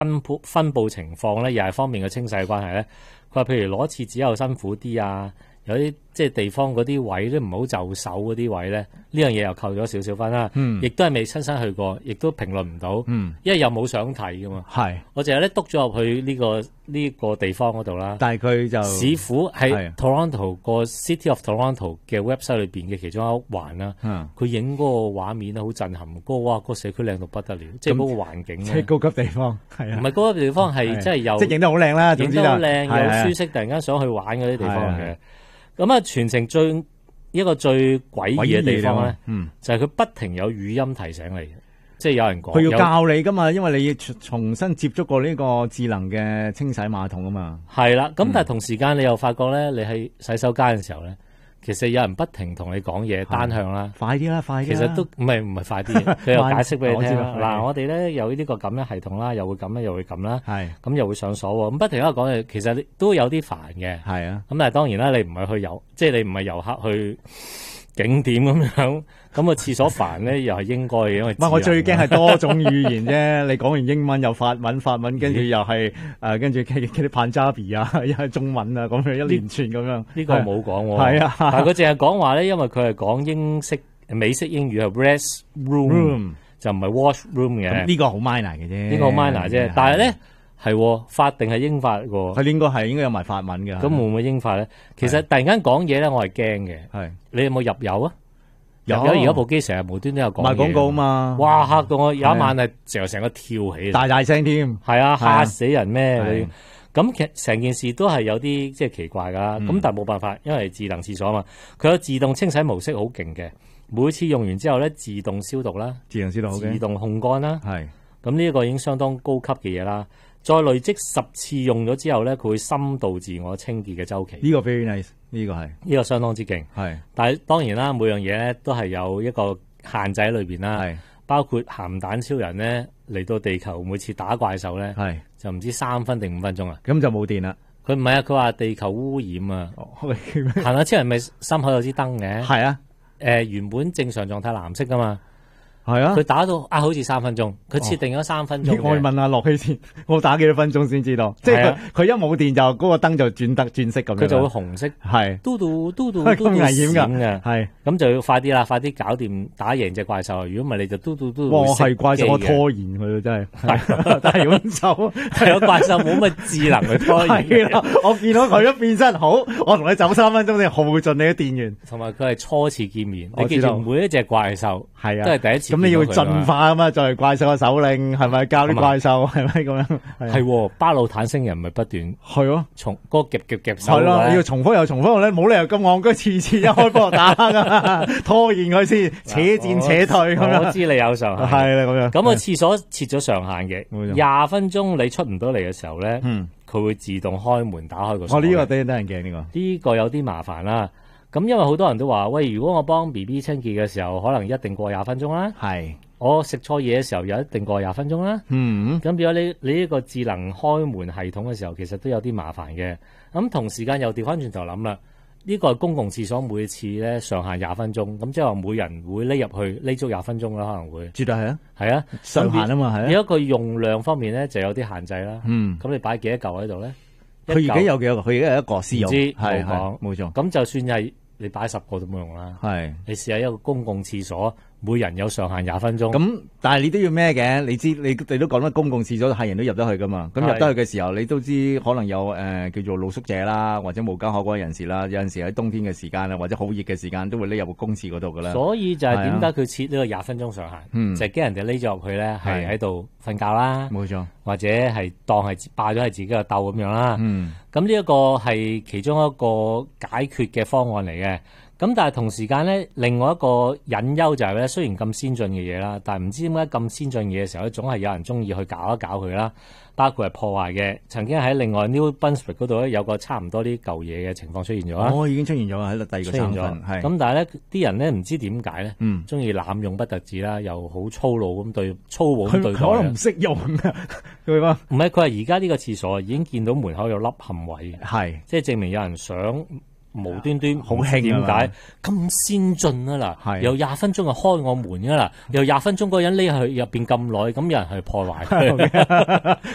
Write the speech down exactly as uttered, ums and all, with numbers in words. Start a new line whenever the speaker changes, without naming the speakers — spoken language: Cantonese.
分佈分佈情況咧，又係方面嘅清洗嘅關係咧。佢話譬如攞廁紙又辛苦啲啊。有啲即係地方嗰啲位都唔好就手嗰啲位咧，呢樣嘢又扣咗少少分啦。嗯，亦都係未親身去過，亦都評論唔到。嗯，因為又冇相睇噶嘛。係，我淨係咧督咗入去呢、這個呢、這個地方嗰度啦。但係佢就市府喺 Toronto 個 City of Toronto 嘅 website 裏邊嘅其中一環啦。嗯，佢影嗰個畫面咧好震撼，嗰、那個哇、那個社區靚到不得了，即係嗰個環境。即係高級地方，係啊，唔係高級地方係即係又即係影得好靚啦，影得好靚又舒適，突然間想去玩嗰啲地方嚟嘅。咁啊，全程最一個最詭異嘅地方咧，嗯，就係佢不停有語音提醒你，即係有人講，佢要教你噶嘛，因為你要重新接觸過呢個智能嘅清洗馬桶啊嘛。係啦，咁但係同時間你又發覺咧，你喺洗手間嘅時候咧，其實有人不停同你講嘢，單向啦，快啲啦，快啲。其實都唔係唔係快啲，佢有解釋俾你聽。嗱，我哋咧有呢個咁樣系統啦，又會咁樣，又會咁啦，係咁又會上鎖喎。咁不停喺度講嘢，其實都有啲煩嘅。係啊，咁但係當然啦，你唔係去遊，即係你唔係遊客去景點咁樣，咁個廁所煩咧又係應該嘅，因為唔係我最驚係多種語言啫。你講完英文又法文，法文跟住又係誒，跟住嗰啲 Punjabi 啊，又係中文啊，咁樣一連串咁樣。呢個冇講喎。係啊，但係佢淨係講話咧，因為佢係講英式美式英語係 rest room，就唔係 wash room 嘅。呢個好 minor 嘅啫，呢個好 minor 啫。但係咧係法定係英法喎，佢應該係應該有埋法文嘅。咁會唔會英法咧？其實突然間講嘢咧，我係驚嘅。係你有冇入油啊？入油而家部機成日無端端有講嘢賣廣告啊嘛！哇，嚇到我有一晚係成成個跳起，大大聲添。係啊，嚇死人咩？咁其實成件事都係有啲即係奇怪噶啦。咁但係冇辦法，因為智能廁所啊嘛，佢有自動清洗模式好勁嘅。每次用完之後咧，自動消毒啦，自動消毒，自動烘乾啦。係咁呢一個已經相當高級嘅嘢啦。再累積十次用咗之後咧，佢會深度自我清潔嘅周期。呢個 very nice，呢個係呢個相當之勁。係，但係當然啦，每樣嘢咧都係有一個限制喺裏邊啦。係，包括鹹蛋超人咧嚟到地球每次打怪獸咧，係就唔知三分定五分鐘啊。咁就冇電啦。佢唔係啊，佢話地球污染啊。鹹蛋超人咪心口有支燈嘅。係啊。誒、呃，原本正常狀態藍色噶嘛。係啊，佢打到啊，好似三分鐘，佢設定咗三分鐘。我問下樂希先，我打幾多分鐘先知道？即係佢佢一冇電就嗰個燈就轉得轉色咁樣。佢就會紅色，係嘟嘟嘟嘟嘟嘟危險嘅，係咁就要快啲啦，快啲搞掂打贏隻怪獸。如果唔係你就嘟嘟嘟。哇，係怪獸我拖延佢真係，但係咁就係個怪獸冇乜智能去拖延。係啦，我見到佢一變身好，我同你走三分鐘先耗盡你嘅電源。同埋佢係初次見面，你記住每一隻怪獸係啊，都係第一次。咁你要進化啊嘛，作為怪獸嘅首領，係咪教啲怪獸？係咪咁樣？係巴魯坦星人咪不斷係咯，從嗰個夾夾夾手。係咯，你要重複又重複咧，冇理由咁戇居，次次一開波打噶，拖延佢先，且戰且退咁樣。我知你有上限，係啦咁樣。咁個廁所設咗上限嘅，廿分鐘你出唔到嚟嘅時候咧，嗯，佢會自動開門打開個鎖。哦，呢個得得人驚呢個。呢個有啲麻煩啦。咁因為好多人都話，喂，如果我幫 B B 清潔嘅時候，可能一定過廿分鐘啦。係，我食錯嘢嘅時候又一定過廿分鐘啦。嗯，咁變咗你你呢個智能開門系統嘅時候，其實都有啲麻煩嘅。咁同時間又調翻轉頭諗啦，呢個係公共廁所，每次咧上限廿分鐘，咁即係話每人會匿入去匿足廿分鐘啦，可能會。絕對係啊，係啊，上限啊嘛，係啊。如果佢用量方面咧，就有啲限制啦。嗯，咁你擺幾多嚿喺度咧？佢而家有幾多個？佢而家有一個試用，係係冇錯。咁就算係。你擺十個都冇用啦，係你試下一個公共廁所，每人有上限廿分鐘。咁但係你都要咩嘅？你知你你都講得公共廁所係人都入得去噶嘛？咁入得去嘅時候，你都知可能有誒、呃、叫做露宿者啦，或者無家可歸人士啦。有陣時喺冬天嘅時間啊，或者好熱嘅時間，都會匿入個公廁嗰度噶啦。所以就係點解佢設呢個廿分鐘上限？嗯，就係驚人哋匿咗入去咧，係喺度瞓覺啦，冇錯，或者係當係霸咗係自己個竇咁樣啦。嗯，咁呢一個係其中一個解決嘅方案嚟嘅。咁但係同時間咧，另外一個隱憂就係咧，雖然咁先進嘅嘢啦，但係唔知點解咁先進嘢嘅時候咧，總係有人中意去搞一搞佢啦，包括係破壞嘅。曾經喺另外 New Brunswick 嗰度咧，有個差唔多啲舊嘢嘅情況出現咗啦。哦，已經出現咗喺第二個省份。係。咁但係咧，啲人咧唔知點解咧，嗯，中意濫用不特止啦，又好粗魯咁對粗暴咁對待。佢可能唔識用啊，佢話唔係，佢話而家呢個廁所已經見到門口有凹陷位，係，即係證明有人想。無端端好興點解咁先進啊嗱？由廿分鐘就開我門噶啦，由廿分鐘嗰個人匿喺入邊咁耐，咁有人去破壞。